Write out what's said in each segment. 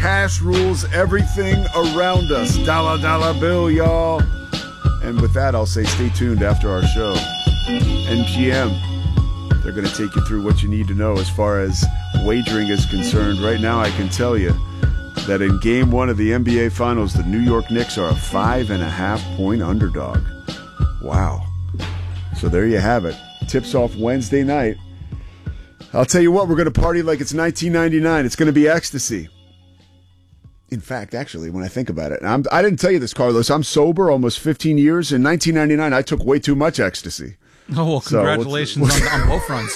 cash rules everything around us. Dollar, dollar bill, y'all. And with that, I'll say stay tuned after our show. NPM, they're going to take you through what you need to know as far as wagering is concerned. Right now, I can tell you that in Game 1 of the NBA Finals, the New York Knicks are a 5.5-point underdog. Wow. So there you have it. Tips off Wednesday night. I'll tell you what, we're going to party like it's 1999. It's going to be ecstasy. In fact, actually, when I think about it, I didn't tell you this, Carlos. I'm sober almost 15 years. In 1999, I took way too much ecstasy. Oh, well, congratulations on both fronts.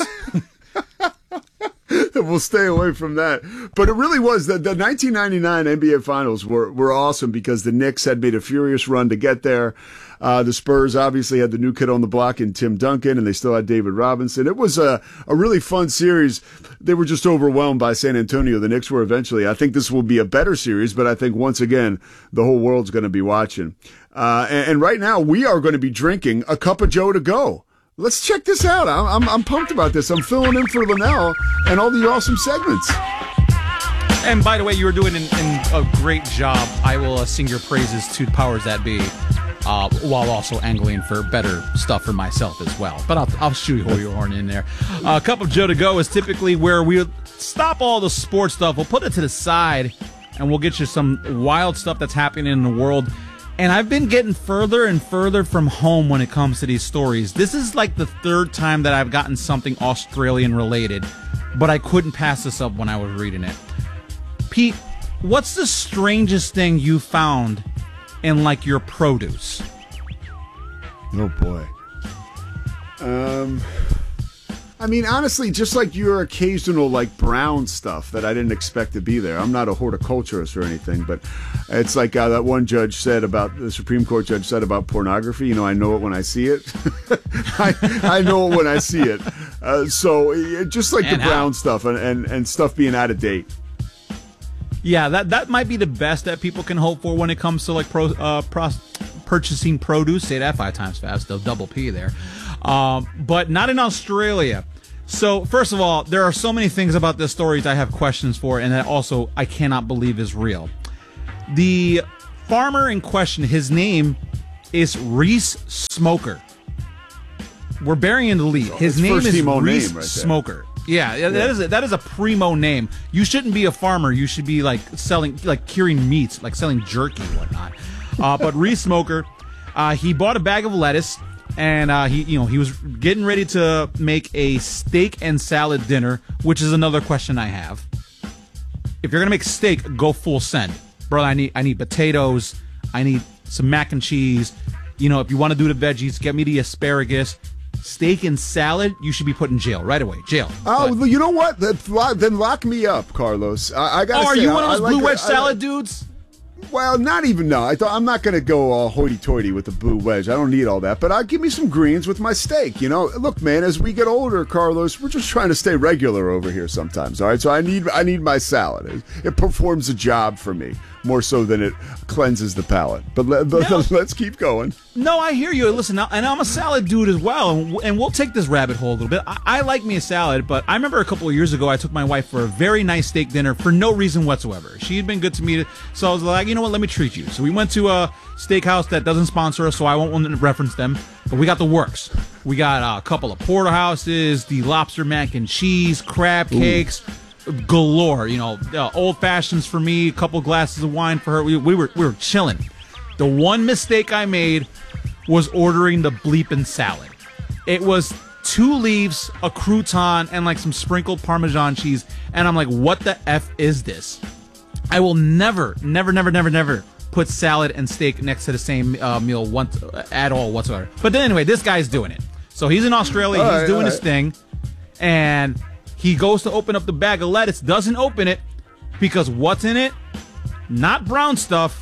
We'll stay away from that. But it really was the 1999 NBA Finals were awesome because the Knicks had made a furious run to get there. The Spurs obviously had the new kid on the block in Tim Duncan, and they still had David Robinson. It was a really fun series. They were just overwhelmed by San Antonio. The Knicks were eventually. I think this will be a better series, but I think once again, the whole world's going to be watching. And right now, we are going to be drinking a cup of Joe to go. Let's check this out. I'm pumped about this. I'm filling in for Linnell and all the awesome segments. And by the way, you were doing a great job. I will sing your praises to the powers that be, while also angling for better stuff for myself as well. But I'll shoot your horn in there. A cup of Joe to go is typically where we'll stop all the sports stuff. We'll put it to the side, and we'll get you some wild stuff that's happening in the world. And I've been getting further and further from home when it comes to these stories. This is like the third time that I've gotten something Australian related, but I couldn't pass this up when I was reading it. Pete, what's the strangest thing you found in like your produce? Oh boy. I mean, honestly, just like your occasional like brown stuff that I didn't expect to be there. I'm not a horticulturist or anything, but it's like that one judge said about the Supreme Court judge said about pornography. You know, I know it when I see it. I know it when I see it. So just like the brown stuff and stuff being out of date. Yeah, that might be the best that people can hope for when it comes to like purchasing produce. Say that 5 times fast. They'll double P there. But not in Australia. So, first of all, there are so many things about this story that I have questions for, and that also I cannot believe is real. The farmer in question, his name is Reese Smoker. We're burying the lead. His name is Reese Smoker. Yeah, that is a primo name. You shouldn't be a farmer. You should be like selling, like curing meats, like selling jerky and whatnot. But Reese Smoker, he bought a bag of lettuce. And he was getting ready to make a steak and salad dinner, which is another question I have. If you're gonna make steak, go full send, bro. I need potatoes. I need some mac and cheese. You know, if you want to do the veggies, get me the asparagus. Steak and salad, you should be put in jail right away. Jail. Oh, but you know what? Then lock me up, Carlos. I gotta say, are you one of those blue wedge salad dudes? Well, not even, no. I'm not going to go hoity-toity with the blue wedge. I don't need all that. But I'll give me some greens with my steak, you know. Look, man, as we get older, Carlos, we're just trying to stay regular over here sometimes, all right? So I need my salad. It performs a job for me, more so than it cleanses the palate. But let's keep going. No, I hear you. Listen, and I'm a salad dude as well, and we'll take this rabbit hole a little bit. I like me a salad, but I remember a couple of years ago, I took my wife for a very nice steak dinner for no reason whatsoever. She had been good to me, so I was like, you know what, let me treat you. So we went to a steakhouse that doesn't sponsor us, so I won't want to reference them, but we got the works. We got a couple of porterhouses, the lobster mac and cheese, crab cakes, galore. You know, old fashions for me, a couple glasses of wine for her. We were chilling. The one mistake I made was ordering the bleeping salad. It was 2 leaves, a crouton, and like some sprinkled Parmesan cheese. And I'm like, what the F is this? I will never put salad and steak next to the same meal once at all whatsoever. But then anyway, this guy's doing it. So he's in Australia. He's doing his thing. And he goes to open up the bag of lettuce, doesn't open it, because what's in it? Not brown stuff,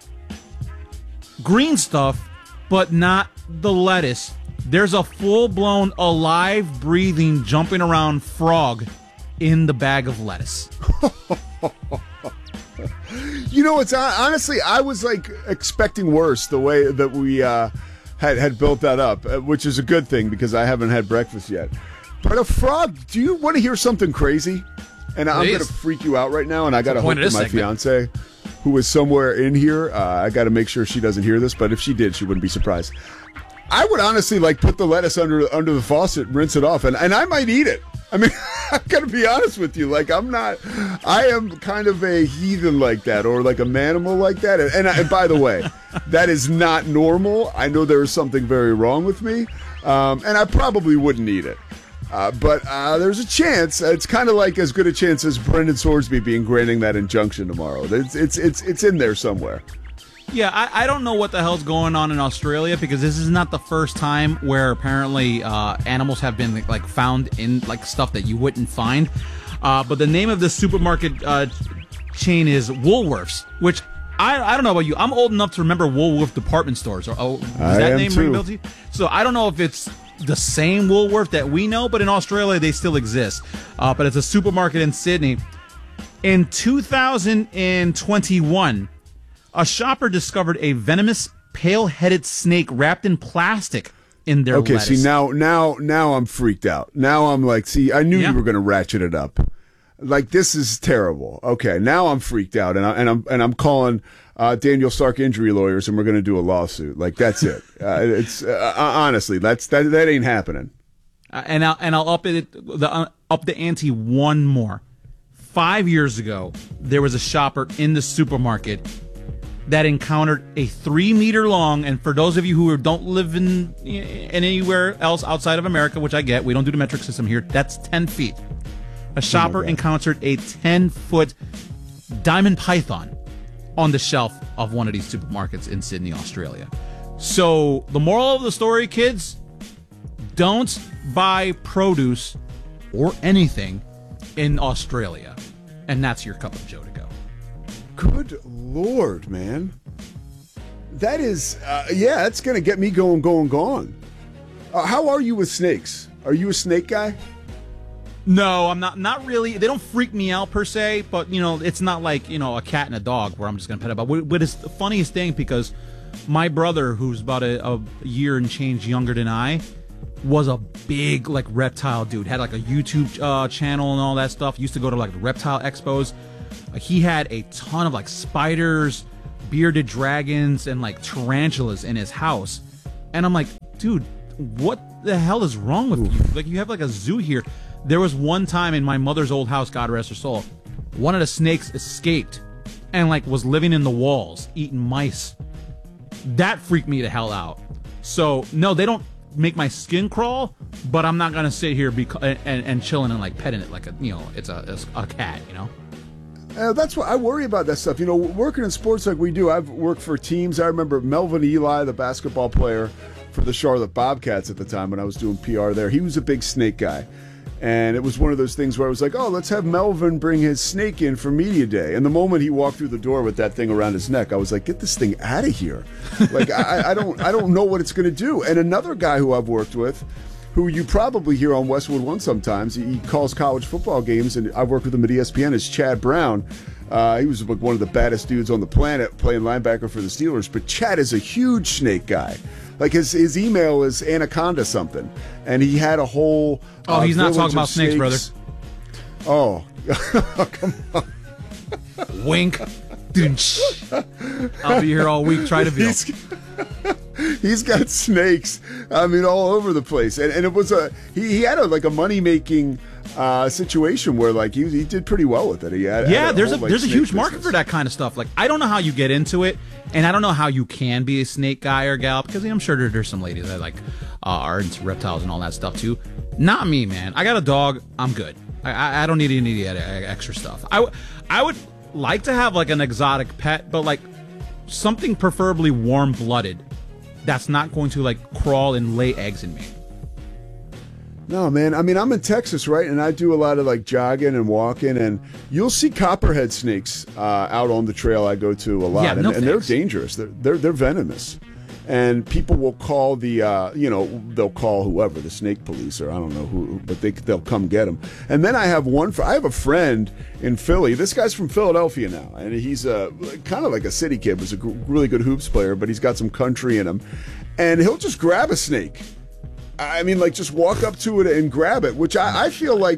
green stuff, but not the lettuce. There's a full-blown, alive, breathing, jumping around frog in the bag of lettuce. You know, it's honestly, I was like expecting worse the way that we had built that up, which is a good thing because I haven't had breakfast yet. But a frog, do you want to hear something crazy? And I'm going to freak you out right now, and I got to hook to my fiance, who is somewhere in here. I got to make sure she doesn't hear this, but if she did, she wouldn't be surprised. I would honestly put the lettuce under the faucet, rinse it off, and I might eat it. I mean, I'm going to be honest with you. I am kind of a heathen like that, or like a manimal like that. And by the way, that is not normal. I know there is something very wrong with me, and I probably wouldn't eat it. But there's a chance. It's kind of like as good a chance as Brendan Sorsby being granting that injunction tomorrow. It's in there somewhere. Yeah, I don't know what the hell's going on in Australia, because this is not the first time where apparently animals have been found in stuff that you wouldn't find. But the name of the supermarket chain is Woolworths, which I don't know about you. I'm old enough to remember Woolworth department stores. Does that name ring a bell to you? So I don't know if it's the same Woolworth that we know, but in Australia they still exist. But it's a supermarket in Sydney. In 2021, a shopper discovered a venomous, pale-headed snake wrapped in plastic in their lettuce. See, now I'm freaked out. Now I'm like, see, I knew you were going to ratchet it up. This is terrible. Okay, now I'm freaked out, and I'm calling Daniel Stark Injury Lawyers, and we're going to do a lawsuit. That's it. It's honestly, that ain't happening. And I'll up the ante one more. 5 years ago, there was a shopper in the supermarket that encountered a 3-meter long, and for those of you who don't live in anywhere else outside of America, which I get, we don't do the metric system here, that's 10 feet. A shopper encountered a 10-foot diamond python on the shelf of one of these supermarkets in Sydney, Australia. So the moral of the story, kids, don't buy produce or anything in Australia. And that's your cup of joe to go. Good Lord, man. That is, it's going to get me going. How are you with snakes? Are you a snake guy? No, I'm not really. They don't freak me out per se, but, it's not like, a cat and a dog where I'm just going to pet it. But what is the funniest thing, because my brother, who's about a year and change younger than I, was a big, reptile dude. Had, a YouTube channel and all that stuff. Used to go to, reptile expos. He had a ton of spiders, bearded dragons, and tarantulas in his house. And I'm like, dude, what the hell is wrong with you? You have a zoo here. There was one time in my mother's old house, God rest her soul, one of the snakes escaped and was living in the walls, eating mice. That freaked me the hell out. So no, they don't make my skin crawl, but I'm not gonna sit here and chilling and petting it it's a cat, That's what I worry about, that stuff. Working in sports like we do, I've worked for teams. I remember Melvin Ely, the basketball player for the Charlotte Bobcats at the time when I was doing PR there. He was a big snake guy. And it was one of those things where I was like, oh, let's have Melvin bring his snake in for media day. And the moment he walked through the door with that thing around his neck, I was like, get this thing out of here. I don't know what it's going to do. And another guy who I've worked with, who you probably hear on Westwood One sometimes, he calls college football games, and I've worked with him at ESPN, is Chad Brown. He was one of the baddest dudes on the planet playing linebacker for the Steelers. But Chad is a huge snake guy. His email is Anaconda something, and he had a whole. Oh, he's not talking about snakes, brother. Oh, come on. Wink. I'll be here all week. Try to be. He's got snakes. All over the place, and it was he had a money making situation where he did pretty well with it. He had there's a huge market for that kind of stuff. I don't know how you get into it, and I don't know how you can be a snake guy or gal, because I'm sure there's some ladies that are into reptiles and all that stuff too. Not me, man. I got a dog. I'm good. I don't need any extra stuff. I would like to have an exotic pet, but something preferably warm-blooded that's not going to crawl and lay eggs in me. No, man. I'm in Texas, right? And I do a lot of jogging and walking, and you'll see copperhead snakes out on the trail I go to a lot. Yeah, and they're dangerous. They're venomous. And people will call they'll call whoever, the snake police, or I don't know who, but they'll come get them. And then I have a friend in Philly. This guy's from Philadelphia now, and he's kind of like a city kid. Was a really good hoops player, but he's got some country in him. And he'll just grab a snake. Just walk up to it and grab it, which I feel like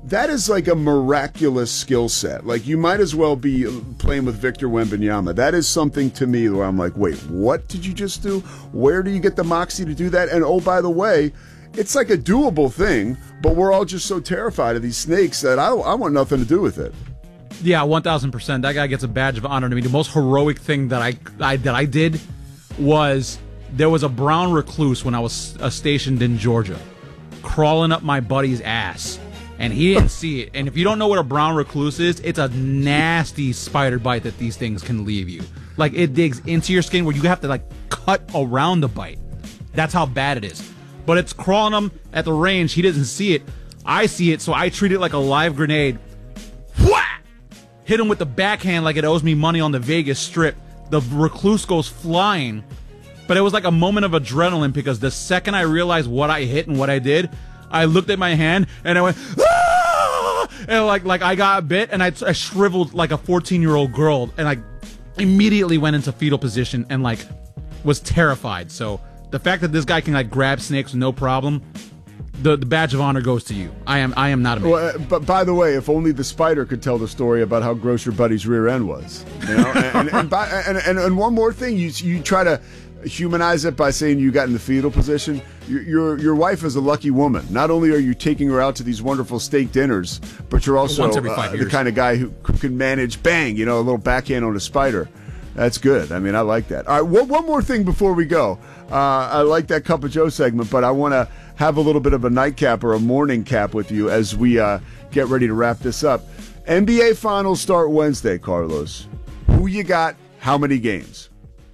that is like a miraculous skill set. Like, you might as well be playing with Victor Wembanyama. That is something to me where I'm like, wait, what did you just do? Where do you get the moxie to do that? And oh, by the way, it's like a doable thing, but we're all just so terrified of these snakes that I want nothing to do with it. Yeah, 1,000%. That guy gets a badge of honor to me. The most heroic thing that I did was there was a brown recluse when I was stationed in Georgia, crawling up my buddy's ass, and he didn't see it. And if you don't know what a brown recluse is, it's a nasty spider bite that these things can leave you. Like, it digs into your skin where you have to like cut around the bite. That's how bad it is. But it's crawling him at the range. He doesn't see it. I see it, so I treat it like a live grenade. Whack! Hit him with the backhand like it owes me money on the Vegas Strip. The recluse goes flying. But it was like a moment of adrenaline because the second I realized what I hit and what I did, I looked at my hand and I went, ah! And like I got bit and I shriveled like a 14-year-old girl and I immediately went into fetal position and like was terrified. So the fact that this guy can like grab snakes with no problem, the badge of honor goes to you. I am not a man. Well, but by the way, if only the spider could tell the story about how gross your buddy's rear end was. You know? and one more thing, you try to humanize it by saying you got in the fetal position. Your wife is a lucky woman. Not only are you taking her out to these wonderful steak dinners, but you're also once every 5 years. The kind of guy who can manage, bang, a little backhand on a spider. That's good. I mean, I like that. All right, one more thing before we go. I like that Cup of Joe segment, but I want to have a little bit of a nightcap or a morning cap with you as we get ready to wrap this up. NBA Finals start Wednesday, Carlos. Who you got? How many games?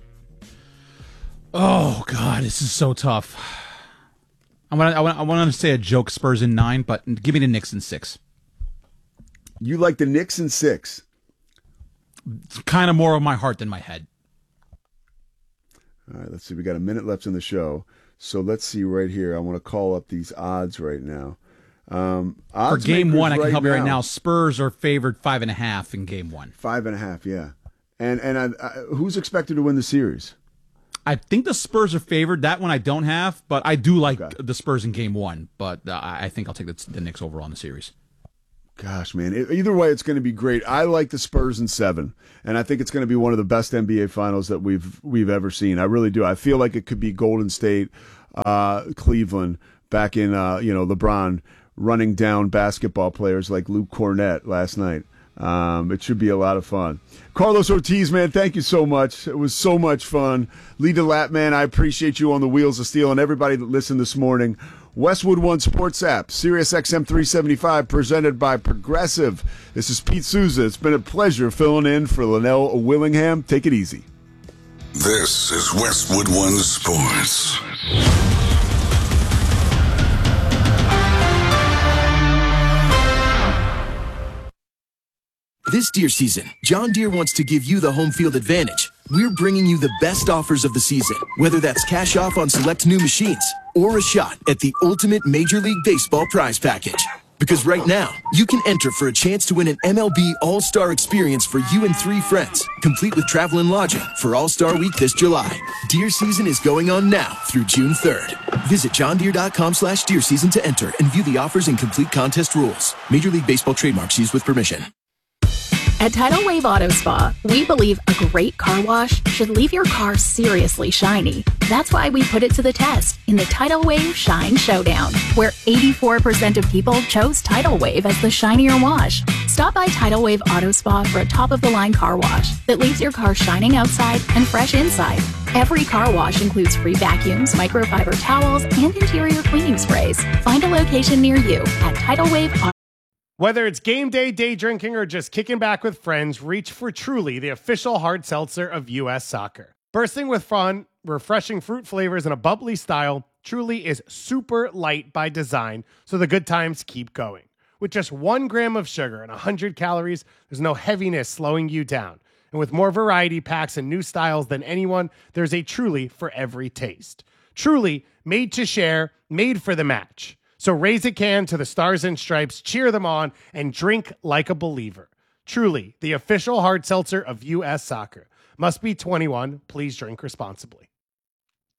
Oh, God, this is so tough. I want to say a joke, Spurs in 9, but give me the Knicks in 6. You like the Knicks in 6? It's kind of more of my heart than my head. All right, let's see. We got a minute left in the show. So let's see right here. I want to call up these odds right now. For game one, I can help you right now. Spurs are favored 5.5 in game one. 5.5, yeah. And who's expected to win the series? I think the Spurs are favored. That one I don't have, but I do like the Spurs in game one. But I think I'll take the Knicks overall in the series. Gosh, man. Either way, it's going to be great. I like the Spurs in 7, and I think it's going to be one of the best NBA finals that we've ever seen. I really do. I feel like it could be Golden State, Cleveland, back in LeBron running down basketball players like Luke Cornett last night. It should be a lot of fun. Carlos Ortiz, man, thank you so much. It was so much fun. Lee DeLapp, man, I appreciate you on the Wheels of Steel and everybody that listened this morning. Westwood One Sports App, Sirius XM 375, presented by Progressive. This is Pete Souza. It's been a pleasure filling in for Linnell Willingham. Take it easy. This is Westwood One Sports. This Deere season, John Deere wants to give you the home field advantage. We're bringing you the best offers of the season, whether that's cash off on select new machines or a shot at the ultimate Major League Baseball prize package. Because right now, you can enter for a chance to win an MLB All-Star experience for you and 3 friends, complete with travel and lodging for All-Star Week this July. Deere season is going on now through June 3rd. Visit johndeere.com/Deere season to enter and view the offers and complete contest rules. Major League Baseball trademarks used with permission. At Tidal Wave Auto Spa, we believe a great car wash should leave your car seriously shiny. That's why we put it to the test in the Tidal Wave Shine Showdown, where 84% of people chose Tidal Wave as the shinier wash. Stop by Tidal Wave Auto Spa for a top-of-the-line car wash that leaves your car shining outside and fresh inside. Every car wash includes free vacuums, microfiber towels, and interior cleaning sprays. Find a location near you at Tidal Wave Auto. Whether it's game day, day drinking, or just kicking back with friends, reach for Truly, the official hard seltzer of U.S. Soccer. Bursting with fun, refreshing fruit flavors, and a bubbly style, Truly is super light by design, so the good times keep going. With just 1 gram of sugar and 100 calories, there's no heaviness slowing you down. And with more variety packs and new styles than anyone, there's a Truly for every taste. Truly, made to share, made for the match. So raise a can to the Stars and Stripes, cheer them on, and drink like a believer. Truly, the official hard seltzer of U.S. Soccer. Must be 21. Please drink responsibly.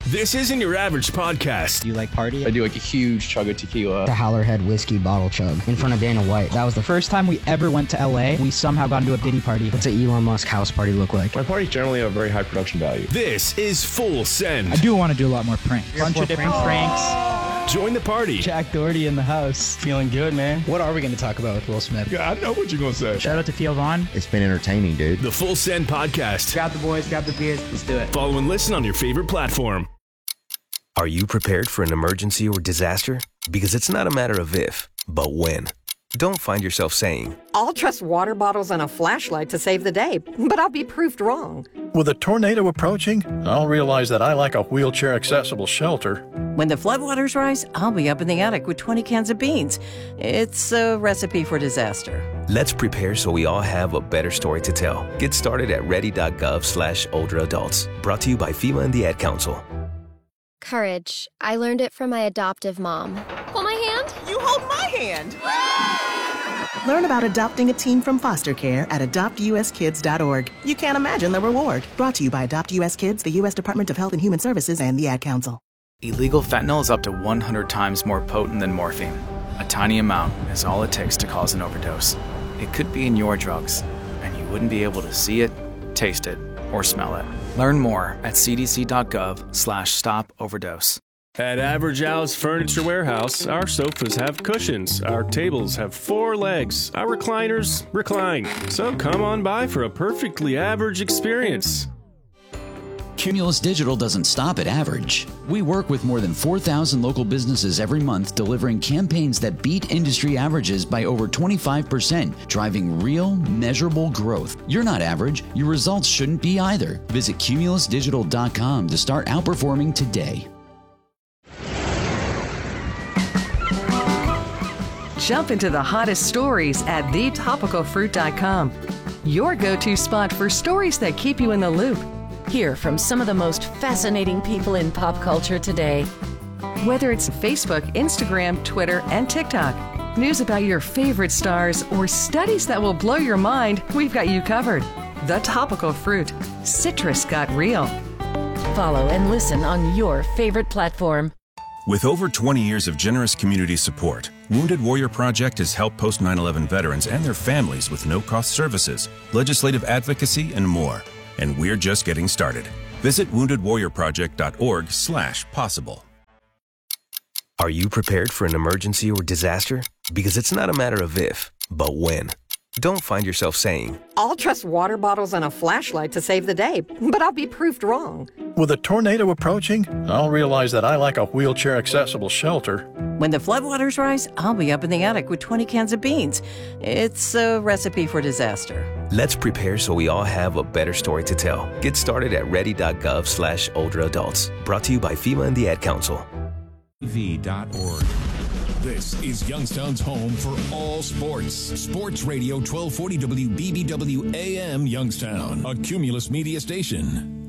This isn't your average podcast. Do you like party? I do like a huge chug of tequila. The Howlerhead whiskey bottle chug in front of Dana White. That was the first time we ever went to LA. We somehow got into a Diddy party. What's an Elon Musk house party look like? My parties generally have very high production value. This is Full Send. I do want to do a lot more pranks. Bunch of different pranks. Join the party. Jack Doherty in the house. Feeling good, man. What are we going to talk about with Will Smith? Yeah, I know what you're going to say. Shout out to Theo Vaughn. It's been entertaining, dude. The Full Send podcast. Grab the boys, grab the beers. Let's do it. Follow and listen on your favorite platform. Are you prepared for an emergency or disaster? Because it's not a matter of if, but when. Don't find yourself saying, I'll trust water bottles and a flashlight to save the day, but I'll be proved wrong. With a tornado approaching, I'll realize that I like a wheelchair-accessible shelter. When the floodwaters rise, I'll be up in the attic with 20 cans of beans. It's a recipe for disaster. let's prepare so we all have a better story to tell. Get started at ready.gov/older adults. Brought to you by FEMA and the Ad Council. Courage. I learned it from my adoptive mom. Hold my hand. You hold my hand. Learn about adopting a teen from foster care at adoptuskids.org. You can't imagine the reward. Brought to you by Adopt US Kids, the U.S. Department of Health and Human Services, and the Ad Council. Illegal fentanyl is up to 100 times more potent than morphine. A tiny amount is all it takes to cause an overdose. It could be in your drugs, and you wouldn't be able to see it, taste it, or smell it. Learn more at cdc.gov/stop-overdose. At Average Al's Furniture Warehouse, our sofas have cushions, our tables have 4 legs, our recliners recline. So come on by for a perfectly average experience. Cumulus Digital doesn't stop at average. We work with more than 4,000 local businesses every month, delivering campaigns that beat industry averages by over 25%, driving real, measurable growth. You're not average. Your results shouldn't be either. Visit cumulusdigital.com to start outperforming today. Jump into the hottest stories at thetopicalfruit.com. Your go-to spot for stories that keep you in the loop. Hear from some of the most fascinating people in pop culture today. Whether it's Facebook, Instagram, Twitter, and TikTok, news about your favorite stars, or studies that will blow your mind, we've got you covered. The Topical Fruit. Citrus got real. Follow and listen on your favorite platform. With over 20 years of generous community support, Wounded Warrior Project has helped post 9/11 veterans and their families with no-cost services, legislative advocacy, and more. And we're just getting started. Visit woundedwarriorproject.org/possible. Are you prepared for an emergency or disaster? Because it's not a matter of if, but when. Don't find yourself saying, I'll trust water bottles and a flashlight to save the day, but I'll be proved wrong. With a tornado approaching, I'll realize that I like a wheelchair-accessible shelter. When the floodwaters rise, I'll be up in the attic with 20 cans of beans. It's a recipe for disaster. let's prepare so we all have a better story to tell. Get started at ready.gov/older adults. Brought to you by FEMA and the Ad Council. TV.org. This is Youngstown's home for all sports. Sports Radio 1240 WBBW AM Youngstown, a Cumulus media station.